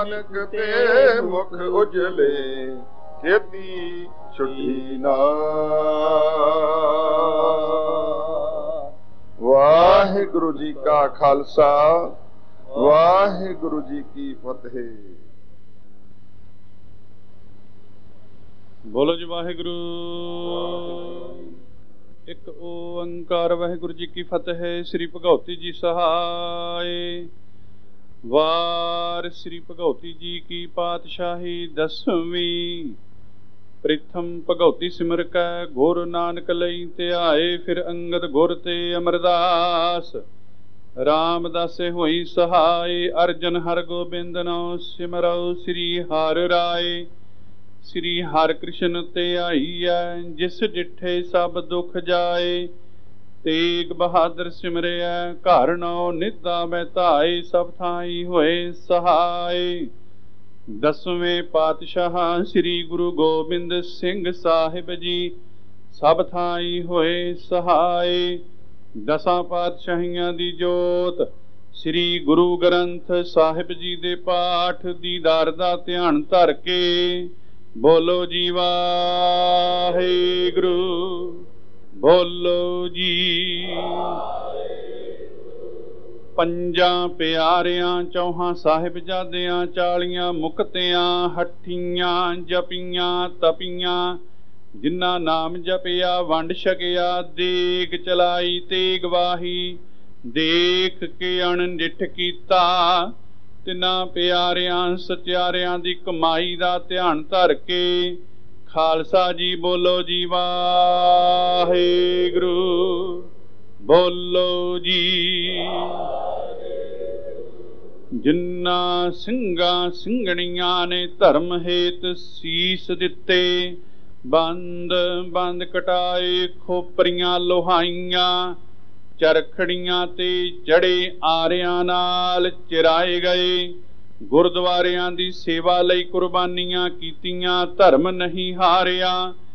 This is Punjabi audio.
ਨਾਨਕ ਤੇ ਮੁਖ ਉਜਲੇ ਖੇਤੀ ਛੁੱਟੀ ਨਾ। ਵਾਹਿਗੁਰੂ ਜੀ ਕਾ ਖਾਲਸਾ, ਵਾਹਿਗੁਰੂ ਜੀ ਕੀ ਫਤਿਹ। ਬੋਲੋ ਜੀ ਵਾਹਿਗੁਰੂ। ਇੱਕ ਓੰਕਾਰ ਵਾਹਿਗੁਰੂ ਜੀ ਕੀ ਫਤਿਹ। ਸ੍ਰੀ ਭਗਉਤੀ ਜੀ ਸਹਾਇ। ਵਾਰ ਸ੍ਰੀ ਭਗਉਤੀ ਜੀ ਕੀ ਪਾਤਸ਼ਾਹੀ ਦਸਵੀਂ। ਪ੍ਰਿਥਮ ਭਗਉਤੀ ਸਿਮਰ ਕੈ ਗੁਰ ਨਾਨਕ ਲਈ ਧਿਆਏ। ਫਿਰ ਅੰਗਦ ਗੁਰ ਤੇ ਅਮਰਦਾਸ। ਰਾਮਦਾਸੇ ਹੋਈ ਸਹਾਇ। ਅਰਜਨ ਹਰ ਗੋਬਿੰਦ ਨੋ ਸਿਮਰਉ ਸ੍ਰੀ ਹਰਿ ਰਾਏ। ਸ੍ਰੀ ਹਰਿ ਕ੍ਰਿਸ਼ਨ ਤੇ ਆਈਐ ਜਿਸ ਡਿਠੇ ਸਭ ਦੁਖ ਜਾਏ। ਤੇਗ ਬਹਾਦਰ ਸਿਮਰਿਐ ਘਰ ਨੌ ਨਿਧਾ ਮੈਂ ਧਾਏ। ਸਭ ਥਾਈ ਹੋਏ ਸਹਾਇ। ਦਸਵੇਂ ਪਾਤਸ਼ਾਹ ਸ੍ਰੀ ਗੁਰੂ ਗੋਬਿੰਦ ਸਿੰਘ ਸਾਹਿਬ ਜੀ ਸਭ ਥਾਈ ਹੋਏ ਸਹਾਇ। ਦਸਾਂ ਪਾਤਸ਼ਾਹੀਆਂ ਦੀ ਜੋਤ ਸ੍ਰੀ ਗੁਰੂ ਗ੍ਰੰਥ ਸਾਹਿਬ ਜੀ ਦੇ ਪਾਠ ਦੀਦਾਰ ਦਾ ਧਿਆਨ ਧਰ ਕੇ ਬੋਲੋ ਜੀ ਵਾਹਿਗੁਰੂ। ਬੋਲੋ ਜੀ। ਪੰਜਾਂ ਪਿਆਰਿਆਂ ਚੌਹਾਂ ਸਾਹਿਬਜ਼ਾਦਿਆਂ 40 ਮੁਕਤਿਆਂ ਹੱਠੀਆਂ ਜਪੀਆਂ ਤਪੀਆਂ। ਜਿਨ੍ਹਾਂ ਨਾਮ ਜਪਿਆ ਵੰਡ ਛਕਿਆ। ਦੇਗ ਚਲਾਈ ਤੇਗ ਵਾਹੀ ਦੇਖ ਕੇ ਅਣਡਿੱਠ ਕੀਤਾ। ਤਿੰਨਾਂ ਪਿਆਰਿਆਂ ਸਚਿਆਰਿਆਂ ਦੀ ਕਮਾਈ ਦਾ ਧਿਆਨ ਧਰ ਕੇ ਖਾਲਸਾ ਜੀ ਬੋਲੋ ਜੀ ਵਾਹਿਗੁਰੂ। ਬੋਲੋ ਜੀ। ਜਿਨ੍ਹਾਂ ਸਿੰਘਾਂ ਸਿੰਘਣੀਆਂ ਨੇ ਧਰਮ ਹੇਤ ਸੀਸ ਦਿੱਤੇ। ਬੰਦ ਬੰਦ ਕਟਾਏ ਖੋਪਰੀਆਂ ਲੋਹਾਈਆਂ। ਚਰਖੜੀਆਂ ਤੇ ਚੜੇ ਆਰਿਆਂ ਨਾਲ ਚਿਰਾਏ ਗਏ। ਗੁਰਦੁਆਰਿਆਂ ਦੀ ਸੇਵਾ ਲਈ ਕੁਰਬਾਨੀਆਂ ਕੀਤੀਆਂ। ਧਰਮ ਨਹੀਂ ਹਾਰਿਆ